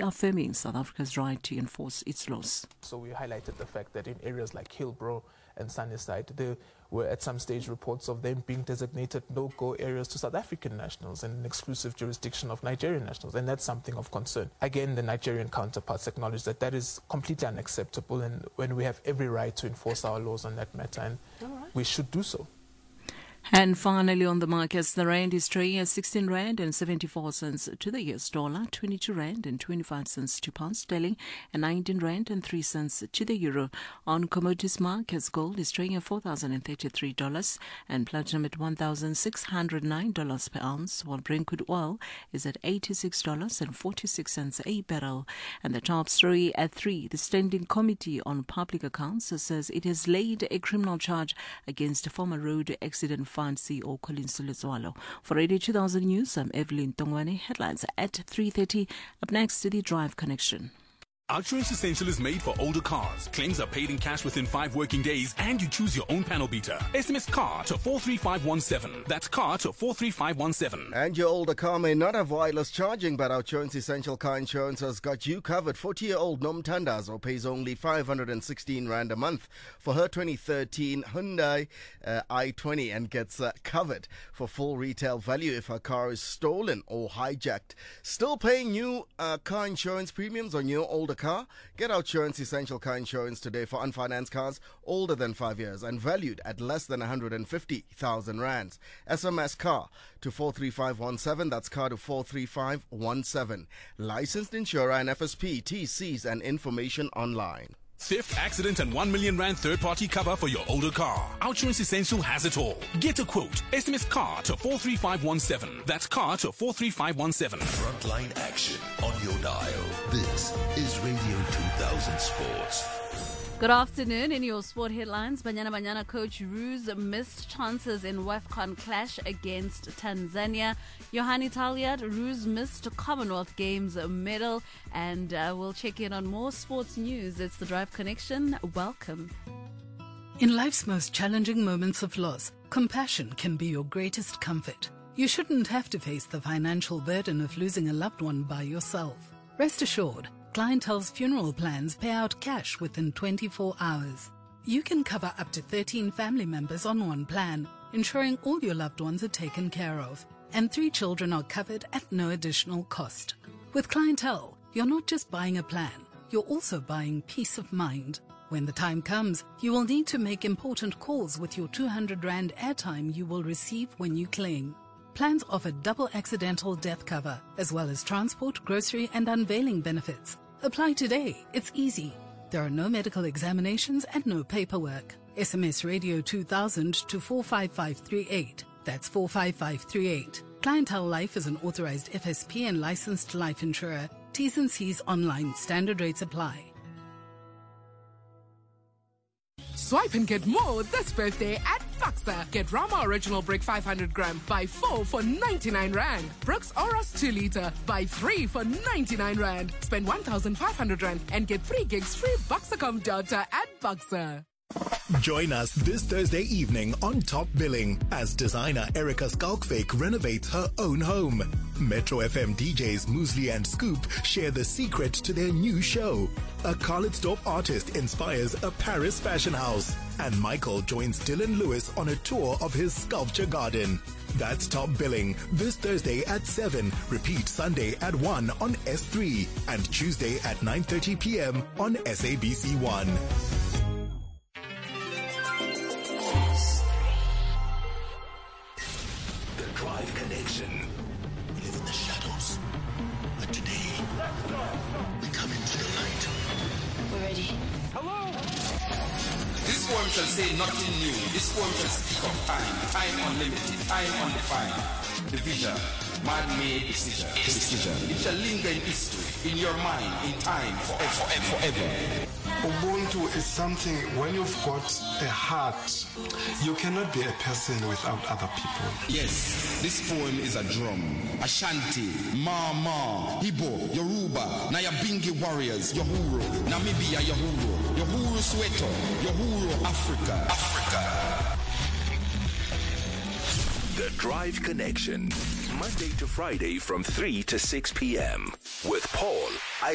reaffirming South Africa's right to enforce its laws. So we highlighted the fact that in areas like Hillbrow and Sunnyside, there were at some stage reports of them being designated no-go areas to South African nationals and an exclusive jurisdiction of Nigerian nationals, and that's something of concern. Again, the Nigerian counterparts acknowledge that that is completely unacceptable, and when we have every right to enforce our laws on that matter, and we should do so. And finally, on the markets, the rand is trading at 16 rand and 74 cents to the US dollar, 22 rand and 25 cents to pound sterling, and 19 rand and 3 cents to the euro. On commodities markets, gold is trading at $4,033 and platinum at $1,609 per ounce, while Brent crude oil is at $86.46 a barrel. And the top story at 3, the Standing Committee on Public Accounts says it has laid a criminal charge against former road accident Fund CEO Colin Sulezwalo. For Radio 2000 News, I'm Evelyn Tongwane. Headlines at 3:30. Up next to the Drive Connection. OUTsurance Essential is made for older cars. Claims are paid in cash within 5 working days, and you choose your own panel beater. SMS CAR to 43517. That's CAR to 43517. And your older car may not have wireless charging, but OUTsurance Essential Car Insurance has got you covered. 40-year-old Nom Tandazo pays only 516 Rand a month for her 2013 Hyundai i20 and gets covered for full retail value if her car is stolen or hijacked. Still paying new car insurance premiums on your older car? Get OUTsurance Essential Car Insurance today for unfinanced cars older than 5 years and valued at less than 150,000 rands. SMS CAR to 43517. That's CAR to 43517. Licensed insurer and FSP, TCs and information online. Theft, accident, and 1 million Rand third-party cover for your older car. OUTsurance Essential has it all. Get a quote. SMS CAR to 43517. That's CAR to 43517. Frontline action on your dial. This is Radio 2000 Sports. Good afternoon. In your sport headlines, Banyana coach Roos missed chances in WAFCON clash against Tanzania. Johanni Taliat, Roos missed Commonwealth Games medal. And we'll check in on more sports news. It's the Drive Connection. Welcome. In life's most challenging moments of loss, compassion can be your greatest comfort. You shouldn't have to face the financial burden of losing a loved one by yourself. Rest assured, Clientele's funeral plans pay out cash within 24 hours. You can cover up to 13 family members on one plan, ensuring all your loved ones are taken care of. And 3 children are covered at no additional cost. With Clientele, you're not just buying a plan, you're also buying peace of mind. When the time comes, you will need to make important calls with your 200 Rand airtime you will receive when you claim. Plans offer double accidental death cover, as well as transport, grocery and unveiling benefits. Apply today. It's easy. There are no medical examinations and no paperwork. SMS Radio 2000 to 45538. That's 45538. Clientele Life is an authorized FSP and licensed life insurer. T's and C's online. Standard rates apply. Swipe and get more this birthday at Boxer. Get Rama Original Brick 500 gram. Buy 4 for 99 Rand. Brooks Oros 2 liter. Buy 3 for 99 Rand. Spend 1,500 Rand and get 3 gigs free Boxercom data at Boxer. Join us this Thursday evening on Top Billing as designer Erica Skalkfake renovates her own home. Metro FM DJs Muesli and Scoop share the secret to their new show. A Carlitsdorp artist inspires a Paris fashion house. And Michael joins Dylan Lewis on a tour of his sculpture garden. That's Top Billing this Thursday at 7. Repeat Sunday at 1 on S3 and Tuesday at 9:30 p.m. on SABC1. Drive Connection. We live in the shadows, but today we come into the light. We're ready. Hello. This poem shall say nothing new. This poem shall speak of time unlimited, time undefined, division, man-made decision. It shall linger in history, in your mind, in time, forever. Ubuntu is something, when you've got a heart, you cannot be a person without other people. Yes, this poem is a drum. Ashanti, Mama, Igbo, Yoruba, Nyabingi warriors, Yohuru, Namibia, Yohuru Soweto, Yohuru Africa. The Drive Connection, Monday to Friday from 3 to 6 p.m. with Paul